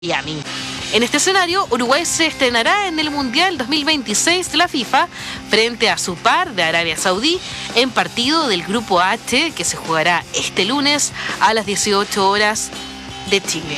Miami. En este escenario, Uruguay se estrenará en el Mundial 2026 de la FIFA frente a su par de Arabia Saudí en partido del Grupo H que se jugará este lunes a las 18 horas de Chile.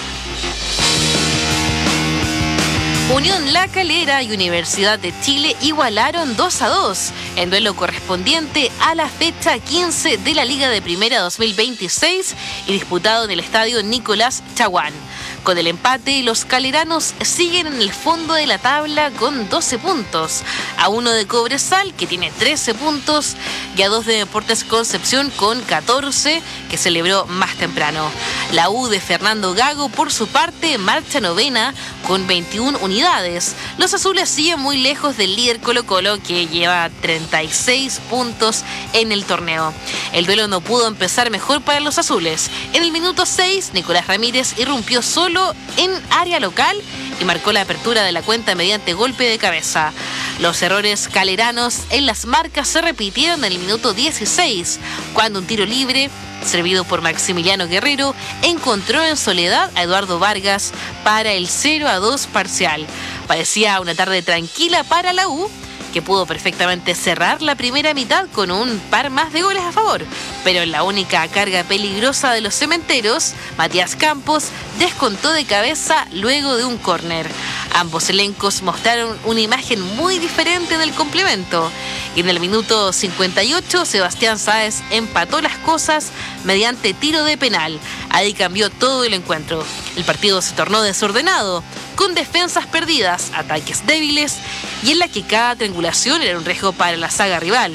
Unión La Calera y Universidad de Chile igualaron 2-2 en duelo correspondiente a la fecha 15 de la Liga de Primera 2026 y disputado en el estadio Nicolás Chaguán. Con el empate, los caleranos siguen en el fondo de la tabla con 12 puntos, a 1 de Cobresal, que tiene 13 puntos, y a 2 de Deportes Concepción con 14, que celebró más temprano. La U de Fernando Gago, por su parte, marcha novena con 21 unidades. Los azules siguen muy lejos del líder Colo-Colo, que lleva 36 puntos en el torneo. El duelo no pudo empezar mejor para los azules. En el minuto 6, Nicolás Ramírez irrumpió solo en área local y marcó la apertura de la cuenta mediante golpe de cabeza. Los errores caleranos en las marcas se repitieron en el minuto 16, cuando un tiro libre, servido por Maximiliano Guerrero, encontró en soledad a Eduardo Vargas para el 0-2 parcial. Parecía una tarde tranquila para la U, que pudo perfectamente cerrar la primera mitad con un par más de goles a favor. Pero en la única carga peligrosa de los cementeros, Matías Campos descontó de cabeza luego de un córner. Ambos elencos mostraron una imagen muy diferente del complemento. Y en el minuto 58, Sebastián Sáez empató las cosas mediante tiro de penal. Ahí cambió todo el encuentro. El partido se tornó desordenado, con defensas perdidas, ataques débiles y en la que cada triangulación era un riesgo para la saga rival.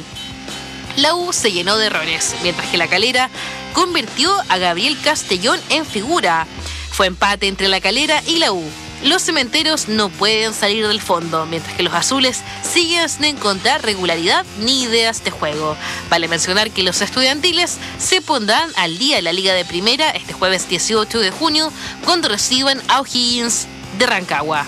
La U se llenó de errores, mientras que La Calera convirtió a Gabriel Castellón en figura. Fue empate entre La Calera y la U. Los cementeros no pueden salir del fondo, mientras que los azules siguen sin encontrar regularidad ni ideas de juego. Vale mencionar que los estudiantiles se pondrán al día en la Liga de Primera este jueves 18 de junio, cuando reciban a O'Higgins de Rancagua.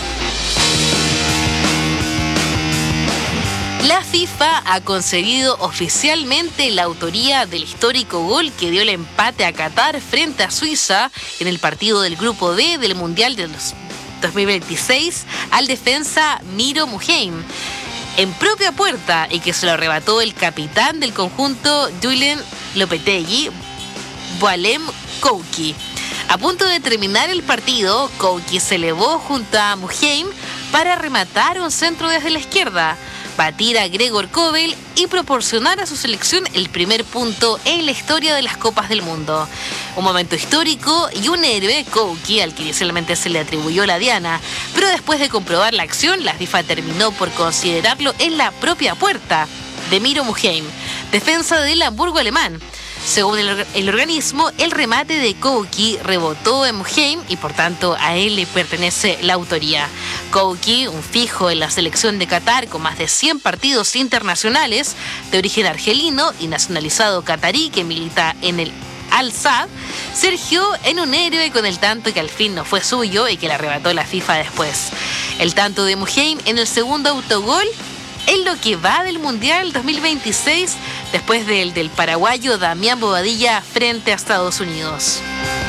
La FIFA ha concedido oficialmente la autoría del histórico gol que dio el empate a Qatar frente a Suiza en el partido del Grupo D del Mundial de 2026 al defensa Miro Muheim en propia puerta, y que se lo arrebató el capitán del conjunto Julen Lopetegui, Boalem Kouki. A punto de terminar el partido, Kouki se elevó junto a Muheim para rematar un centro desde la izquierda, batir a Gregor Kobel y proporcionar a su selección el primer punto en la historia de las Copas del Mundo. Un momento histórico y un héroe, Kouki, al que inicialmente se le atribuyó la diana, pero después de comprobar la acción, la FIFA terminó por considerarlo en la propia puerta de Miro Muheim, defensa del Hamburgo alemán. Según el organismo, el remate de Kouki rebotó en Muheim y por tanto a él le pertenece la autoría. Kouki, un fijo en la selección de Qatar con más de 100 partidos internacionales, de origen argelino y nacionalizado qatarí que milita en el Al-Sadd, se erigió en un héroe con el tanto que al fin no fue suyo y que le arrebató la FIFA después. El tanto de Muheim en el segundo autogol en lo que va del Mundial 2026, después del paraguayo Damián Bobadilla frente a Estados Unidos.